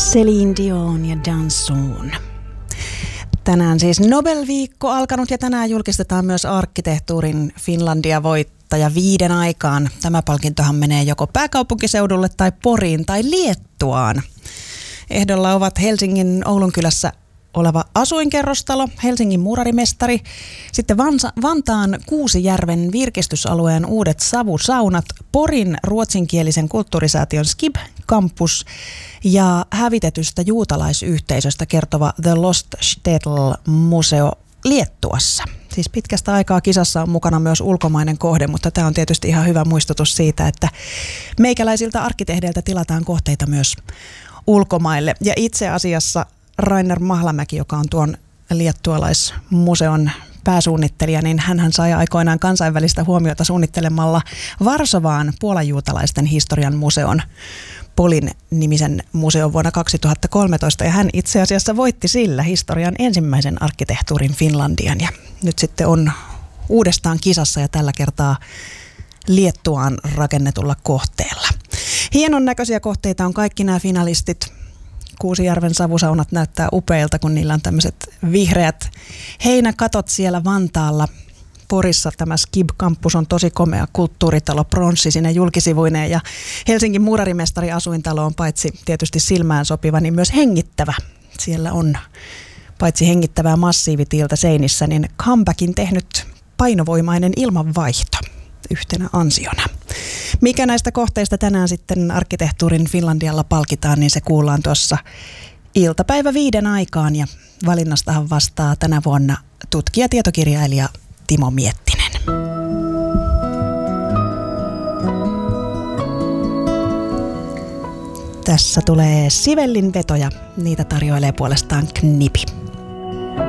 Céline Dion ja Danson. Tänään siis Nobel-viikko alkanut ja tänään julkistetaan myös arkkitehtuurin Finlandia-voittaja 5 aikaan. Tämä palkintohan menee joko pääkaupunkiseudulle tai Poriin tai Liettuaan. Ehdolla ovat Helsingin Oulunkylässä oleva asuinkerrostalo, Helsingin muurarimestari, sitten Vantaan Kuusijärven virkistysalueen uudet savusaunat, Porin ruotsinkielisen kulttuurisäätiön Skib-kampus ja hävitetystä juutalaisyhteisöstä kertova The Lost Shtetl-museo Liettuassa. Siis pitkästä aikaa kisassa on mukana myös ulkomainen kohde, mutta tämä on tietysti ihan hyvä muistutus siitä, että meikäläisiltä arkkitehdeiltä tilataan kohteita myös ulkomaille. Ja itse asiassa Rainer Mahlamäki, joka on tuon liettualaismuseon pääsuunnittelija, niin hänhän sai aikoinaan kansainvälistä huomiota suunnittelemalla Varsovaan puolanjuutalaisten historian museon, Polin nimisen museon vuonna 2013, ja hän itse asiassa voitti sillä historian ensimmäisen arkkitehtuurin Finlandian, ja nyt sitten on uudestaan kisassa ja tällä kertaa Liettuaan rakennetulla kohteella. Hienon näköisiä kohteita on kaikki nämä finalistit. Kuusijärven savusaunat näyttää upeilta, kun niillä on tämmöiset vihreät heinäkatot siellä Vantaalla. Porissa tämä Skib-kampus on tosi komea kulttuuritalo, pronssi sinne julkisivuineen, ja Helsingin muurarimestari asuintalo on paitsi tietysti silmään sopiva, niin myös hengittävä. Siellä on paitsi hengittävää massiivitiiltä seinissä, niin comebackin tehnyt painovoimainen ilmanvaihto yhtenä ansiona. Mikä näistä kohteista tänään sitten arkkitehtuurin Finlandialla palkitaan, niin se kuullaan tuossa iltapäivä 5 aikaan, ja valinnastahan vastaa tänä vuonna tutkija-tietokirjailija Timo Miettinen. Tässä tulee Sivellin vetoja, niitä tarjoilee puolestaan Knipi.